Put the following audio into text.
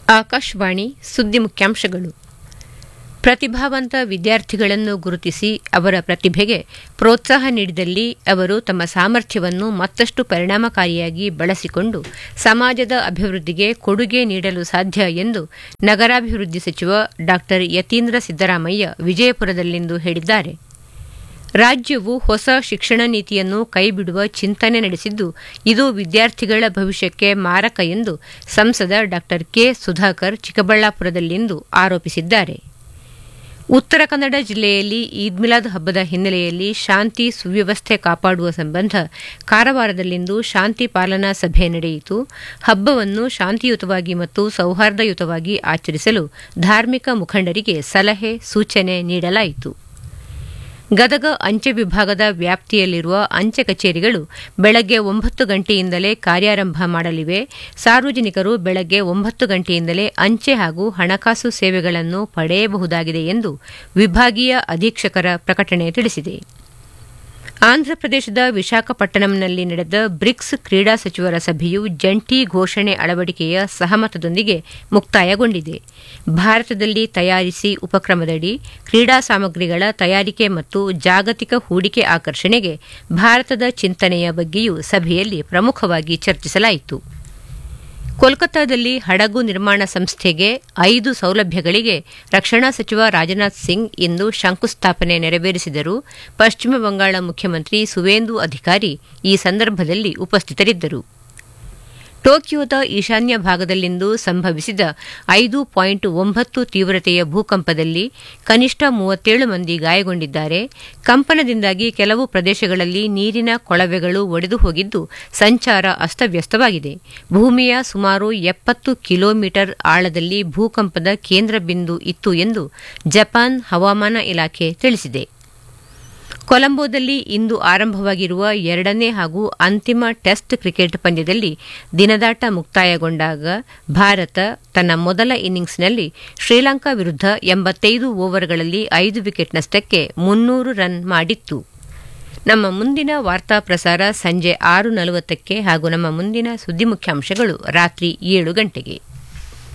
ಆಕಾಶವಾಣಿ ಸುದ್ದಿ ಮುಖ್ಯಾಂಶಗಳು. ಪ್ರತಿಭಾವಂತ ವಿದ್ಯಾರ್ಥಿಗಳನ್ನು ಗುರುತಿಸಿ ಅವರ ಪ್ರತಿಭೆಗೆ ಪ್ರೋತ್ಸಾಹ ನೀಡಿದಲ್ಲಿ ಅವರು ತಮ್ಮ ಸಾಮರ್ಥ್ಯವನ್ನು ಮತ್ತಷ್ಟು ಪರಿಣಾಮಕಾರಿಯಾಗಿ ಬಳಸಿಕೊಂಡು ಸಮಾಜದ ಅಭಿವೃದ್ಧಿಗೆ ಕೊಡುಗೆ ನೀಡಲು ಸಾಧ್ಯ ಎಂದು ನಗರಾಭಿವೃದ್ಧಿ ಸಚಿವ ಡಾ ಯತೀಂದ್ರ ಸಿದ್ದರಾಮಯ್ಯ ವಿಜಯಪುರದಲ್ಲಿಂದು ಹೇಳಿದ್ದಾರೆ. ರಾಜ್ಯವು ಹೊಸ ಶಿಕ್ಷಣ ನೀತಿಯನ್ನು ಕೈಬಿಡುವ ಚಿಂತನೆ ನಡೆಸಿದ್ದು, ಇದು ವಿದ್ಯಾರ್ಥಿಗಳ ಭವಿಷ್ಯಕ್ಕೆ ಮಾರಕ ಎಂದು ಸಂಸದ ಡಾ ಕೆ. ಸುಧಾಕರ್ ಚಿಕ್ಕಬಳ್ಳಾಪುರದಲ್ಲಿಂದು ಆರೋಪಿಸಿದ್ದಾರೆ. ಉತ್ತರ ಕನ್ನಡ ಜಿಲ್ಲೆಯಲ್ಲಿ ಈದ್ ಮಿಲಾದ್ ಹಬ್ಬದ ಹಿನ್ನೆಲೆಯಲ್ಲಿ ಶಾಂತಿ ಸುವ್ಯವಸ್ಥೆ ಕಾಪಾಡುವ ಸಂಬಂಧ ಕಾರವಾರದಲ್ಲಿಂದು ಶಾಂತಿ ಪಾಲನಾ ಸಭೆ ನಡೆಯಿತು. ಹಬ್ಬವನ್ನು ಶಾಂತಿಯುತವಾಗಿ ಮತ್ತು ಸೌಹಾರ್ದಯುತವಾಗಿ ಆಚರಿಸಲು ಧಾರ್ಮಿಕ ಮುಖಂಡರಿಗೆ ಸಲಹೆ ಸೂಚನೆ ನೀಡಲಾಯಿತು. ಗದಗ ಅಂಚೆ ವಿಭಾಗದ ವ್ಯಾಪ್ತಿಯಲ್ಲಿರುವ ಅಂಚೆ ಕಚೇರಿಗಳು ಬೆಳಗ್ಗೆ 9 ಗಂಟೆಯಿಂದಲೇ ಕಾರ್ಯಾರಂಭ ಮಾಡಲಿವೆ. ಸಾರ್ವಜನಿಕರು ಬೆಳಗ್ಗೆ 9 ಗಂಟೆಯಿಂದಲೇ ಅಂಚೆ ಹಾಗೂ ಹಣಕಾಸು ಸೇವೆಗಳನ್ನು ಪಡೆಯಬಹುದಾಗಿದೆ ಎಂದು ವಿಭಾಗೀಯ ಅಧೀಕ್ಷಕರ ಪ್ರಕಟಣೆ ತಿಳಿಸಿದೆ. ಆಂಧ್ರಪ್ರದೇಶದ ವಿಶಾಖಪಟ್ಟಣಂನಲ್ಲಿ ನಡೆದ ಬ್ರಿಕ್ಸ್ ಕ್ರೀಡಾ ಸಚಿವರ ಸಭೆಯು ಜಂಟಿ ಘೋಷಣೆ ಅಳವಡಿಕೆಯ ಸಹಮತದೊಂದಿಗೆ ಮುಕ್ತಾಯಗೊಂಡಿದೆ. ಭಾರತದಲ್ಲಿ ತಯಾರಿಸಿ ಉಪಕ್ರಮದಡಿ ಕ್ರೀಡಾ ಸಾಮಗ್ರಿಗಳ ತಯಾರಿಕೆ ಮತ್ತು ಜಾಗತಿಕ ಹೂಡಿಕೆ ಆಕರ್ಷಣೆಗೆ ಭಾರತದ ಚಿಂತನೆಯ ಬಗ್ಗೆಯೂ ಸಭೆಯಲ್ಲಿ ಪ್ರಮುಖವಾಗಿ ಚರ್ಚಿಸಲಾಯಿತು. ಕೋಲ್ಕತ್ತಾದಲ್ಲಿ ಹಡಗು ನಿರ್ಮಾಣ ಸಂಸ್ಥೆಗೆ 5 ಸೌಲಭ್ಯಗಳಿಗೆ ರಕ್ಷಣಾ ಸಚಿವ ರಾಜನಾಥ್ ಸಿಂಗ್ ಇಂದು ಶಂಕುಸ್ಥಾಪನೆ ನೆರವೇರಿಸಿದರು. ಪಶ್ಚಿಮ ಬಂಗಾಳ ಮುಖ್ಯಮಂತ್ರಿ ಸುವೇಂದು ಅಧಿಕಾರಿ ಈ ಸಂದರ್ಭದಲ್ಲಿ ಉಪಸ್ಥಿತರಿದ್ದರು. ಟೋಕಿಯೋದ ಈಶಾನ್ಯ ಭಾಗದಲ್ಲಿಂದು ಸಂಭವಿಸಿದ 5.9 ತೀವ್ರತೆಯ ಭೂಕಂಪದಲ್ಲಿ ಕನಿಷ್ಠ 37 ಮಂದಿ ಗಾಯಗೊಂಡಿದ್ದಾರೆ. ಕಂಪನದಿಂದಾಗಿ ಕೆಲವು ಪ್ರದೇಶಗಳಲ್ಲಿ ನೀರಿನ ಕೊಳವೆಗಳು ಒಡೆದು ಹೋಗಿದ್ದು ಸಂಚಾರ ಅಸ್ತವ್ಯಸ್ತವಾಗಿದೆ. ಭೂಮಿಯ ಸುಮಾರು 70 ಕಿಲೋಮೀಟರ್ ಆಳದಲ್ಲಿ ಭೂಕಂಪದ ಕೇಂದ್ರ ಬಿಂದು ಇತ್ತು ಎಂದು ಜಪಾನ್ ಹವಾಮಾನ ಇಲಾಖೆ ತಿಳಿಸಿದೆ. ಕೊಲಂಬೋದಲ್ಲಿ ಇಂದು ಆರಂಭವಾಗಿರುವ 2ನೇ ಹಾಗೂ ಅಂತಿಮ ಟೆಸ್ಟ್ ಕ್ರಿಕೆಟ್ ಪಂದ್ಯದಲ್ಲಿ ದಿನದಾಟ ಮುಕ್ತಾಯಗೊಂಡಾಗ ಭಾರತ ತನ್ನ ಮೊದಲ ಇನ್ನಿಂಗ್ಸ್ನಲ್ಲಿ ಶ್ರೀಲಂಕಾ ವಿರುದ್ಧ 85 ಓವರ್ಗಳಲ್ಲಿ 5 ವಿಕೆಟ್ ನಷ್ಟಕ್ಕೆ 300 ರನ್ ಮಾಡಿತ್ತು. ನಮ್ಮ ಮುಂದಿನ ವಾರ್ತಾ ಪ್ರಸಾರ ಸಂಜೆ 6:40 ಹಾಗೂ ನಮ್ಮ ಮುಂದಿನ ಸುದ್ದಿ ಮುಖ್ಯಾಂಶಗಳು ರಾತ್ರಿ 7 ಗಂಟೆಗೆ.